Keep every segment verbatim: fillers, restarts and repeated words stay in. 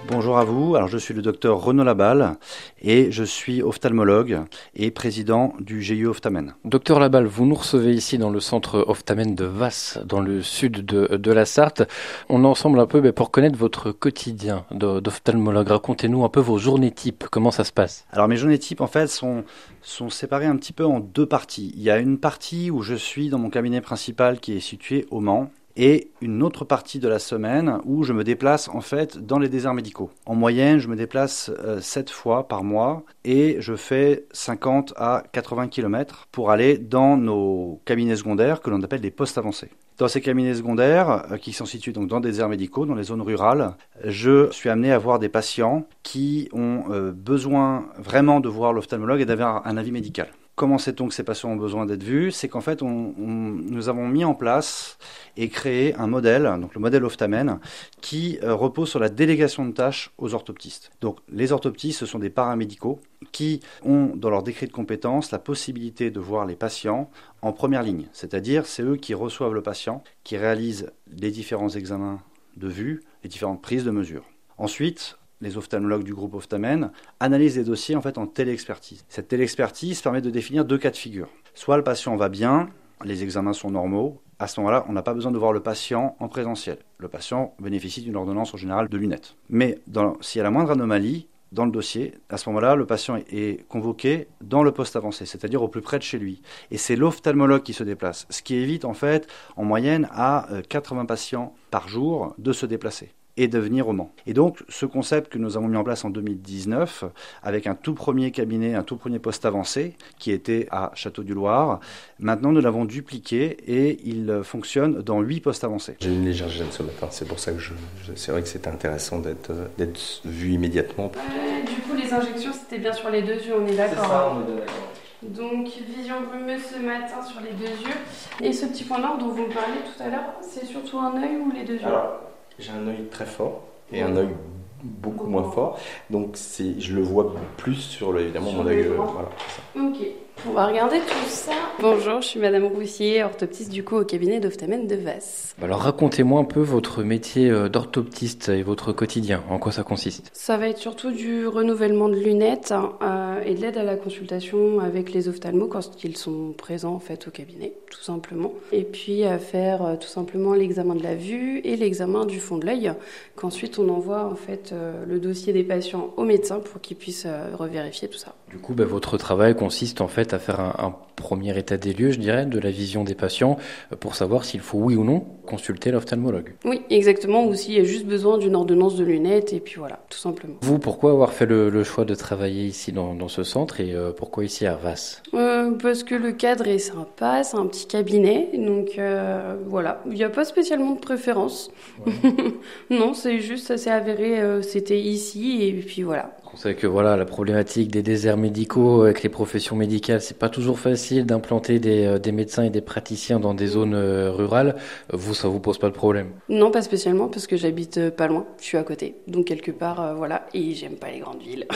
Bonjour à vous, alors je suis le docteur Renaud Laballe et je suis ophtalmologue et président du G I E Ophtamen. Docteur Laballe, vous nous recevez ici dans le centre Ophtamen de Vasse, dans le sud de, de la Sarthe. On est ensemble un peu ben, pour connaître votre quotidien d'ophtalmologue. Racontez-nous un peu vos journées types, comment ça se passe? Alors mes journées types en fait sont, sont séparées un petit peu en deux parties. Il y a une partie où je suis dans mon cabinet principal qui est situé au Mans, et une autre partie de la semaine où je me déplace en fait dans les déserts médicaux. En moyenne, je me déplace euh, sept fois par mois et je fais cinquante à quatre-vingts kilomètres pour aller dans nos cabinets secondaires que l'on appelle des postes avancés. Dans ces cabinets secondaires, euh, qui sont situés donc dans des déserts médicaux, dans les zones rurales, je suis amené à voir des patients qui ont euh, besoin vraiment de voir l'ophtalmologue et d'avoir un avis médical. Comment sait-on que ces patients ont besoin d'être vus? C'est qu'en fait, on, on, nous avons mis en place et créé un modèle, donc le modèle Ophtamen, qui euh, repose sur la délégation de tâches aux orthoptistes. Donc les orthoptistes, ce sont des paramédicaux qui ont dans leur décret de compétences la possibilité de voir les patients en première ligne. C'est-à-dire, c'est eux qui reçoivent le patient, qui réalisent les différents examens de vue, les différentes prises de mesure. Ensuite, les ophtalmologues du groupe Ophtamen analysent les dossiers en fait en téléexpertise. Cette téléexpertise permet de définir deux cas de figure. Soit le patient va bien, les examens sont normaux, à ce moment-là, on n'a pas besoin de voir le patient en présentiel. Le patient bénéficie d'une ordonnance en général de lunettes. Mais dans, s'il y a la moindre anomalie dans le dossier, à ce moment-là, le patient est convoqué dans le poste avancé, c'est-à-dire au plus près de chez lui. Et c'est l'ophtalmologue qui se déplace, ce qui évite en fait en moyenne à quatre-vingts patients par jour de se déplacer et de venir au Mans. Et donc, ce concept que nous avons mis en place en deux mille dix-neuf, avec un tout premier cabinet, un tout premier poste avancé, qui était à Château-du-Loir, maintenant nous l'avons dupliqué et il fonctionne dans huit postes avancés. J'ai une légère gêne ce matin, c'est pour ça que je, je c'est vrai que c'est intéressant d'être, d'être vu immédiatement. Euh, du coup, les injections, c'était bien sur les deux yeux, on est d'accord? C'est ça, on est d'accord. Donc, vision brumeuse ce matin sur les deux yeux. Et ce petit point noir dont vous me parlez tout à l'heure, c'est surtout un œil ou les deux yeux? Alors, j'ai un œil très fort et un œil beaucoup moins fort, donc c'est, je le vois plus sur le, évidemment sur mon œil. Euh, voilà, c'est ça. Ok. On va regarder tout ça. Bonjour, je suis Madame Roussier, orthoptiste du coup au cabinet d'Ophtamen de Vasse. Alors racontez-moi un peu votre métier d'orthoptiste et votre quotidien. En quoi ça consiste? Ça va être surtout du renouvellement de lunettes euh, et de l'aide à la consultation avec les ophtalmos quand ils sont présents en fait au cabinet, tout simplement. Et puis à faire euh, tout simplement l'examen de la vue et l'examen du fond de l'œil. Qu'ensuite on envoie en fait euh, le dossier des patients au médecin pour qu'ils puissent euh, revérifier tout ça. Du coup, bah, votre travail consiste en fait à faire un, un premier état des lieux, je dirais, de la vision des patients pour savoir s'il faut oui ou non consulter l'ophtalmologue. Oui, exactement, ou s'il y a juste besoin d'une ordonnance de lunettes et puis voilà, tout simplement. Vous, pourquoi avoir fait le, le choix de travailler ici dans, dans ce centre et euh, pourquoi ici à Vasse? euh, Parce que le cadre est sympa, c'est un petit cabinet, donc euh, voilà, il n'y a pas spécialement de préférence. Ouais. Non, c'est juste, ça s'est avéré, euh, c'était ici et puis voilà. On sait que voilà, la problématique des déserts médicaux avec les professions médicales, c'est pas toujours facile d'implanter des, euh, des médecins et des praticiens dans des zones euh, rurales. Vous, ça vous pose pas de problème? Non, pas spécialement parce que j'habite euh, pas loin, je suis à côté. Donc quelque part, euh, voilà, et j'aime pas les grandes villes.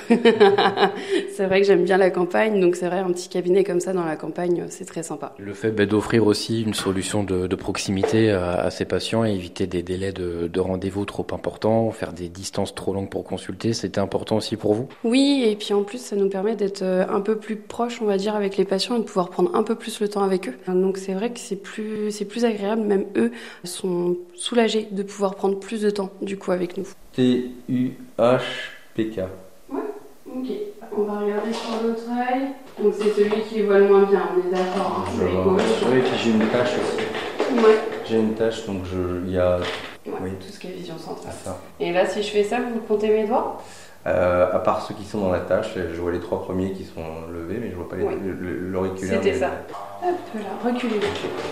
C'est vrai que j'aime bien la campagne, donc c'est vrai, un petit cabinet comme ça dans la campagne, c'est très sympa. Le fait bah, d'offrir aussi une solution de, de proximité à, à ces patients et éviter des délais de, de rendez-vous trop importants, faire des distances trop longues pour consulter, c'était important aussi pour vous? Oui, et puis en plus, ça nous permet d'être un peu plus proche, on va dire, avec les patients et de pouvoir prendre un peu plus le temps avec eux. Donc c'est vrai que c'est plus, c'est plus agréable, même eux sont soulagés de pouvoir prendre plus de temps, du coup, avec nous. T U H P K. Ouais, ok. On va regarder sur l'autre œil. Donc c'est celui qui voit le moins bien, on est d'accord. Hein, oui, et puis j'ai une tache aussi. Ouais. J'ai une tache, donc je, il y a... Ouais, oui. Tout ce qui est vision centrale. Ça. Et là, si je fais ça, vous comptez mes doigts? Euh, à part ceux qui sont dans la tâche, je vois les trois premiers qui sont levés, mais je vois pas les, oui. l'auriculaire. C'était ça. Hop là, reculez.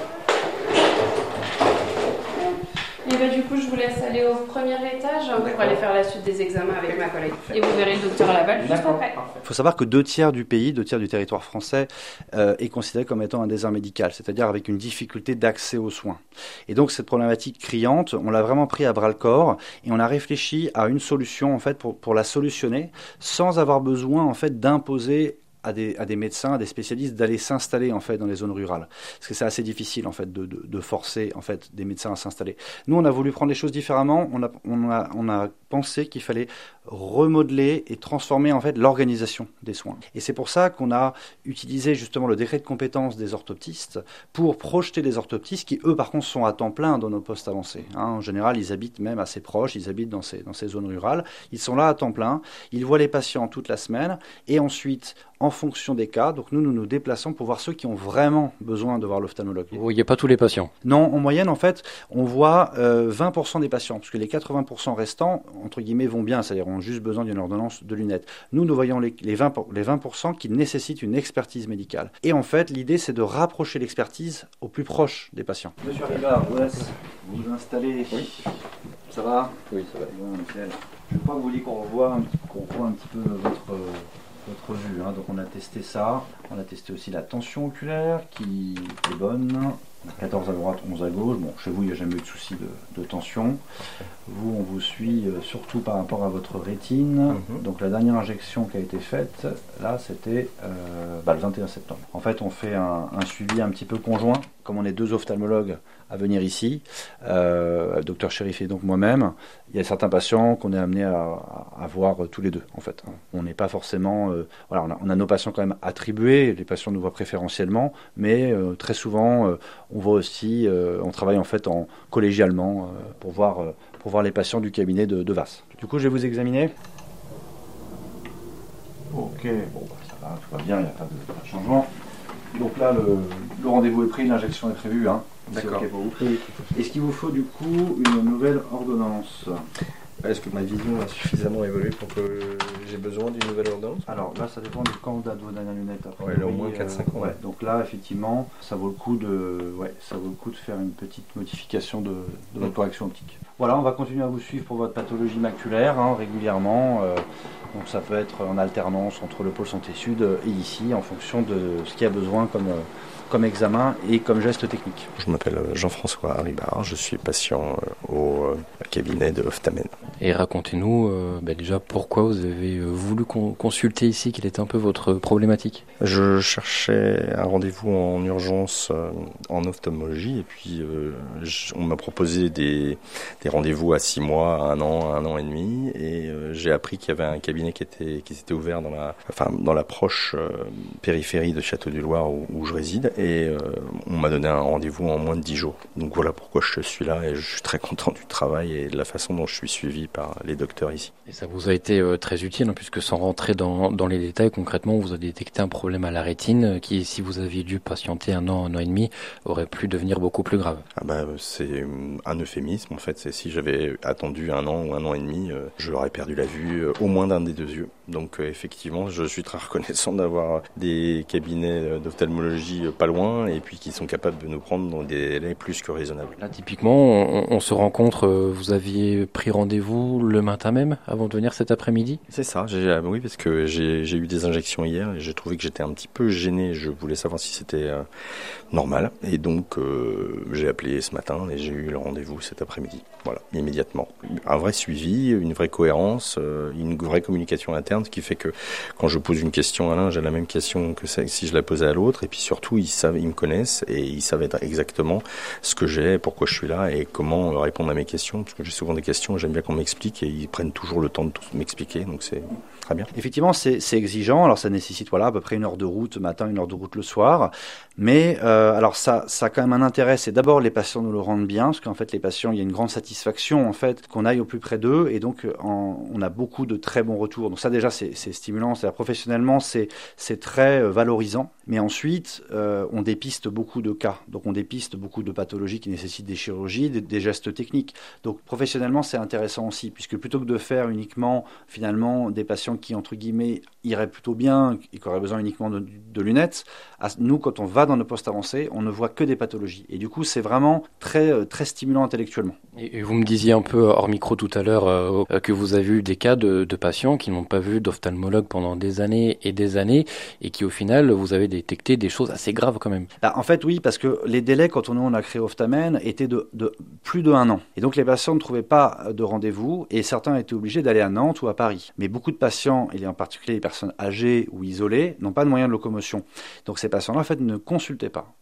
Et bah du coup, je vous laisse aller au premier étage pour aller faire la suite des examens avec ma collègue. Et vous verrez le docteur Laballe juste après. Il faut savoir que deux tiers du pays, deux tiers du territoire français euh, est considéré comme étant un désert médical, c'est-à-dire avec une difficulté d'accès aux soins. Et donc cette problématique criante, on l'a vraiment pris à bras-le-corps et on a réfléchi à une solution en fait pour, pour la solutionner sans avoir besoin en fait d'imposer à des, à des médecins, à des spécialistes d'aller s'installer en fait dans les zones rurales, parce que c'est assez difficile en fait de, de, de forcer en fait des médecins à s'installer. Nous, on a voulu prendre les choses différemment. On a, on a, on a pensé qu'il fallait remodeler et transformer en fait l'organisation des soins. Et c'est pour ça qu'on a utilisé justement le décret de compétence des orthoptistes pour projeter les orthoptistes qui, eux, par contre, sont à temps plein dans nos postes avancés. Hein, en général, ils habitent même assez proches, ils habitent dans ces, dans ces zones rurales. Ils sont là à temps plein, ils voient les patients toute la semaine et ensuite, en fonction des cas, donc nous, nous nous déplaçons pour voir ceux qui ont vraiment besoin de voir l'ophtalmologue. Vous voyez pas tous les patients? Non, en moyenne, en fait, on voit euh, vingt pour cent des patients, parce que les quatre-vingts pour cent restants, entre guillemets, vont bien, c'est-à-dire ont juste besoin d'une ordonnance de lunettes. Nous, nous voyons les, les, vingt pour cent, les vingt pour cent qui nécessitent une expertise médicale. Et en fait, l'idée, c'est de rapprocher l'expertise au plus proche des patients. Monsieur Rivard, je vous laisse vous installer. Oui. Ça va? Oui, ça va. Bon, nickel. Je crois que vous voulez qu'on revoie un petit, qu'on revoie un petit peu votre... Euh, votre vue, hein. Donc on a testé ça, on a testé aussi la tension oculaire qui est bonne, quatorze à droite, onze à gauche, bon chez vous il n'y a jamais eu de souci de, de tension, vous on vous suit euh, surtout par rapport à votre rétine, mm-hmm. Donc la dernière injection qui a été faite, là c'était euh, bah, le vingt et un septembre. En fait on fait un, un suivi un petit peu conjoint, comme on est deux ophtalmologues à venir ici, euh, docteur Chérif et donc moi-même, il y a certains patients qu'on est amené à, à, à voir tous les deux en fait. On n'est pas forcément, euh, voilà, on a, on a nos patients quand même attribués, les patients nous voient préférentiellement, mais euh, très souvent euh, on voit aussi, euh, on travaille en fait en collégialement euh, pour voir, euh, pour voir les patients du cabinet de, de V A S. Du coup je vais vous examiner. Ok, bon bah, ça va, tout va bien, il n'y a pas de, pas de changement. Donc là le, le rendez-vous est pris, l'injection est prévue, hein. D'accord. Okay pour vous. Oui. Est-ce qu'il vous faut du coup une nouvelle ordonnance? Est-ce que ma vision a suffisamment évolué pour que j'ai besoin d'une nouvelle ordonnance? Alors là, ça dépend de quand date vos dernières lunettes. Ouais, là, au moins quatre cinq ans. Ouais. Donc là, effectivement, ça vaut le coup de, ouais, ça vaut le coup de faire une petite modification de, de votre correction optique. Voilà, on va continuer à vous suivre pour votre pathologie maculaire hein, régulièrement. Euh, donc ça peut être en alternance entre le pôle santé sud et ici, en fonction de ce qu'il y a besoin comme. Euh, comme examen et comme geste technique. Je m'appelle Jean-François Ribard, je suis patient au cabinet de Oftamen. Et racontez-nous euh, bah déjà pourquoi vous avez voulu con- consulter ici, quelle était un peu votre problématique? Je cherchais un rendez-vous en urgence euh, en ophtalmologie et puis euh, j- on m'a proposé des, des rendez-vous à six mois, un an, un an et demi et euh, j'ai appris qu'il y avait un cabinet qui était qui s'était ouvert dans la enfin dans la proche euh, périphérie de Château-du-Loir où, où je réside. Et euh, on m'a donné un rendez-vous en moins de dix jours. Donc voilà pourquoi je suis là et je suis très content du travail et de la façon dont je suis suivi par les docteurs ici. Et ça vous a été euh, très utile, hein, puisque sans rentrer dans, dans les détails, concrètement, vous avez détecté un problème à la rétine qui, si vous aviez dû patienter un an, un an et demi, aurait pu devenir beaucoup plus grave. Ah bah, c'est un euphémisme en fait. C'est si j'avais attendu un an ou un an et demi, euh, je l'aurais perdu la vue euh, au moins d'un des deux yeux. Donc euh, effectivement, je suis très reconnaissant d'avoir des cabinets d'ophtalmologie pas loin et puis qui sont capables de nous prendre dans des délais plus que raisonnables. Là, typiquement, on, on se rencontre, vous aviez pris rendez-vous le matin même avant de venir cet après-midi? C'est ça, j'ai, oui, parce que j'ai, j'ai eu des injections hier et j'ai trouvé que j'étais un petit peu gêné. Je voulais savoir si c'était euh, normal et donc euh, j'ai appelé ce matin et j'ai eu le rendez-vous cet après-midi. Voilà, immédiatement. Un vrai suivi, une vraie cohérence, euh, une vraie communication interne, ce qui fait que quand je pose une question à l'un, j'ai la même question que si je la posais à l'autre et puis surtout, ils savent, ils me connaissent et ils savent exactement ce que j'ai, pourquoi je suis là et comment répondre à mes questions. Parce que j'ai souvent des questions, j'aime bien qu'on m'explique et ils prennent toujours le temps de tout m'expliquer. Donc c'est très bien. Effectivement, c'est, c'est exigeant. Alors ça nécessite voilà à peu près une heure de route le matin, une heure de route le soir. Mais euh, alors ça, ça a quand même un intérêt. C'est d'abord les patients nous le rendent bien, parce qu'en fait les patients, il y a une grande satisfaction en fait qu'on aille au plus près d'eux et donc en, on a beaucoup de très bons retours. Donc ça déjà c'est, c'est stimulant. C'est-à-dire professionnellement c'est c'est très valorisant. Mais ensuite euh, on dépiste beaucoup de cas. Donc on dépiste beaucoup de pathologies qui nécessitent des chirurgies, des, des gestes techniques. Donc professionnellement c'est intéressant aussi, puisque plutôt que de faire uniquement finalement des patients qui entre guillemets iraient plutôt bien et qui auraient besoin uniquement de, de lunettes, à, nous quand on va dans nos postes avancés, on ne voit que des pathologies. Et du coup c'est vraiment très, très stimulant intellectuellement. Et vous me disiez un peu hors micro tout à l'heure euh, que vous avez eu des cas de, de patients qui n'ont pas vu d'ophtalmologue pendant des années et des années et qui au final vous avez détecté des choses assez graves quand même. Bah, en fait oui, parce que les délais quand on, on a créé Oftamen étaient de, de plus de un an. Et donc les patients ne trouvaient pas de rendez-vous et certains étaient obligés d'aller à Nantes ou à Paris. Mais beaucoup de patients, et en particulier les personnes âgées ou isolées, n'ont pas de moyens de locomotion. Donc ces patients-là en fait ne consultaient pas.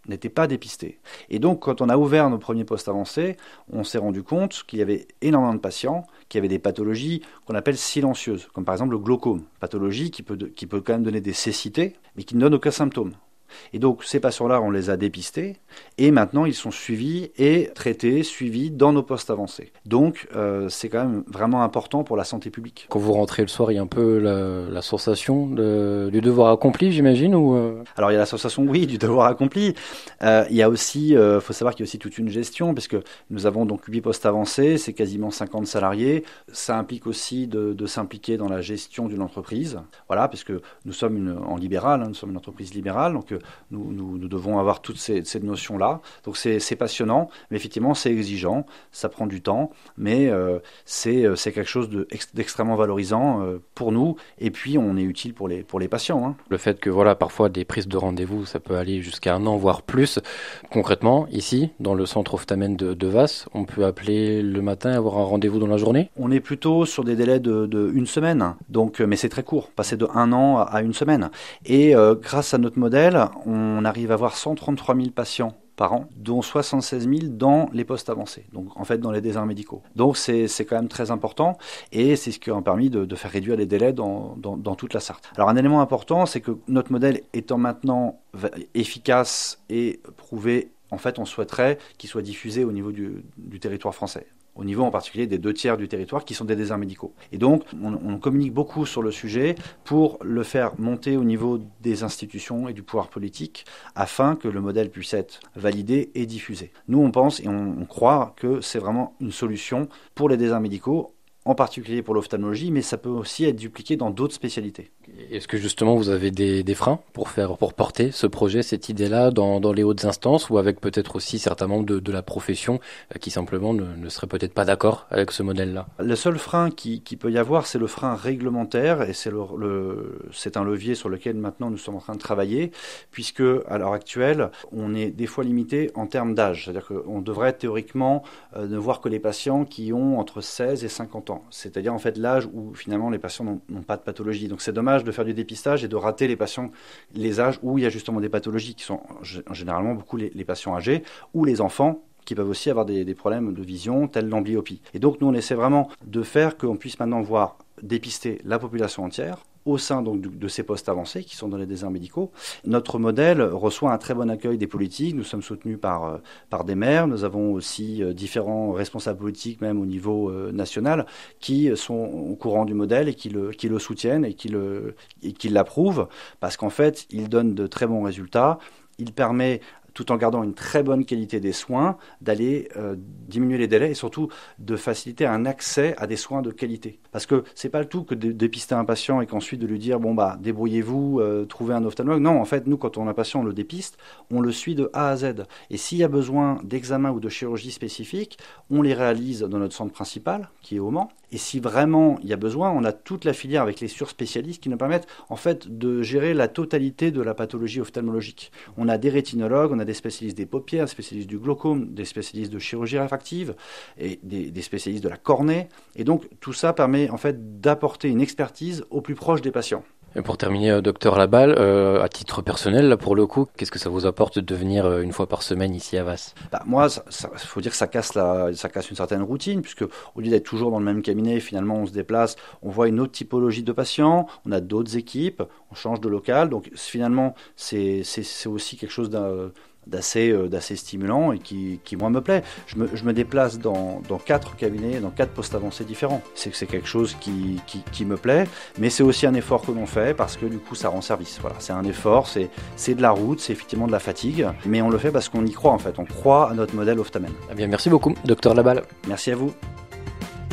n'étaient pas dépistés. Et donc, quand on a ouvert nos premiers postes avancés, on s'est rendu compte qu'il y avait énormément de patients qui avaient des pathologies qu'on appelle silencieuses, comme par exemple le glaucome, pathologie qui peut, qui peut quand même donner des cécités, mais qui ne donne aucun symptôme. Et donc, ces patients-là, on les a dépistés et maintenant, ils sont suivis et traités, suivis dans nos postes avancés. Donc, euh, c'est quand même vraiment important pour la santé publique. Quand vous rentrez le soir, il y a un peu la, la sensation de, du devoir accompli, j'imagine ou euh... Alors, il y a la sensation, oui, du devoir accompli. Euh, il y a aussi, il euh, faut savoir qu'il y a aussi toute une gestion, puisque nous avons donc huit postes avancés, c'est quasiment cinquante salariés. Ça implique aussi de, de s'impliquer dans la gestion d'une entreprise. Voilà, puisque nous sommes une, en libéral, hein, nous sommes une entreprise libérale, donc Nous, nous, nous devons avoir toutes ces, ces notions-là. Donc c'est, c'est passionnant, mais effectivement c'est exigeant, ça prend du temps, mais euh, c'est, c'est quelque chose de, d'extrêmement valorisant euh, pour nous, et puis on est utile pour les, pour les patients. Hein. Le fait que voilà, parfois des prises de rendez-vous, ça peut aller jusqu'à un an, voire plus. Concrètement, ici, dans le centre Ophtamène de, de Vasse, on peut appeler le matin et avoir un rendez-vous dans la journée ? On est plutôt sur des délais de, de une semaine, donc, mais c'est très court, passer de un an à une semaine. Et euh, grâce à notre modèle, on arrive à avoir cent trente-trois mille patients par an, dont soixante-seize mille dans les postes avancés, donc en fait dans les déserts médicaux. Donc c'est, c'est quand même très important et c'est ce qui a permis de, de faire réduire les délais dans, dans, dans toute la Sarthe. Alors un élément important, c'est que notre modèle étant maintenant efficace et prouvé, en fait on souhaiterait qu'il soit diffusé au niveau du, du territoire français. Au niveau en particulier des deux tiers du territoire qui sont des déserts médicaux. Et donc, on, on communique beaucoup sur le sujet pour le faire monter au niveau des institutions et du pouvoir politique afin que le modèle puisse être validé et diffusé. Nous, on pense et on, on croit que c'est vraiment une solution pour les déserts médicaux, en particulier pour l'ophtalmologie, mais ça peut aussi être dupliqué dans d'autres spécialités. Est-ce que justement vous avez des, des freins pour faire, pour porter ce projet, cette idée-là dans, dans les hautes instances ou avec peut-être aussi certains membres de, de la profession qui simplement ne, ne seraient peut-être pas d'accord avec ce modèle-là ? Le seul frein qui, qui peut y avoir, c'est le frein réglementaire et c'est, le, le, c'est un levier sur lequel maintenant nous sommes en train de travailler puisque à l'heure actuelle, on est des fois limité en termes d'âge. C'est-à-dire qu'on devrait théoriquement euh, ne voir que les patients qui ont entre seize et cinquante ans. C'est-à-dire en fait l'âge où finalement les patients n'ont, n'ont pas de pathologie. Donc c'est dommage de faire du dépistage et de rater les patients, les âges où il y a justement des pathologies qui sont généralement beaucoup les, les patients âgés ou les enfants qui peuvent aussi avoir des, des problèmes de vision tels l'amblyopie. Et donc nous on essaie vraiment de faire qu'on puisse maintenant voir dépister la population entière au sein donc de ces postes avancés qui sont dans les déserts médicaux. Notre modèle reçoit un très bon accueil des politiques. Nous sommes soutenus par, par des maires. Nous avons aussi différents responsables politiques, même au niveau national, qui sont au courant du modèle et qui le, qui le soutiennent et qui, le, et qui l'approuvent parce qu'en fait, il donne de très bons résultats. Il permet, tout en gardant une très bonne qualité des soins, d'aller euh, diminuer les délais et surtout de faciliter un accès à des soins de qualité. Parce que c'est pas le tout que de dépister un patient et qu'ensuite de lui dire bon bah débrouillez-vous, euh, trouvez un ophtalmologue. Non, en fait, nous quand on a un patient, on le dépiste, on le suit de A à Z. Et s'il y a besoin d'examens ou de chirurgie spécifiques, on les réalise dans notre centre principal, qui est au Mans. Et si vraiment il y a besoin, on a toute la filière avec les surspécialistes qui nous permettent en fait de gérer la totalité de la pathologie ophtalmologique. On a des rétinologues, on a des spécialistes des paupières, des spécialistes du glaucome, des spécialistes de chirurgie réfractive et des, des spécialistes de la cornée. Et donc tout ça permet en fait d'apporter une expertise au plus proche des patients. Et pour terminer, docteur Laballe, euh, à titre personnel, là pour le coup, qu'est-ce que ça vous apporte de venir euh, une fois par semaine ici à Vasse ? Bah, moi, il faut dire que ça casse, la, ça casse une certaine routine, puisque au lieu d'être toujours dans le même cabinet, finalement on se déplace, on voit une autre typologie de patients, on a d'autres équipes, on change de local, donc finalement c'est, c'est, c'est aussi quelque chose d'un... D'assez, euh, d'assez stimulant et qui, qui moi me plaît. Je me, je me déplace dans, dans quatre cabinets, dans quatre postes avancés différents. C'est que c'est quelque chose qui, qui, qui me plaît, mais c'est aussi un effort que l'on fait parce que du coup ça rend service. Voilà, c'est un effort, c'est, c'est de la route, c'est effectivement de la fatigue, mais on le fait parce qu'on y croit en fait. On croit à notre modèle Ophtamène. Eh bien, merci beaucoup, docteur Laballe. Merci à vous.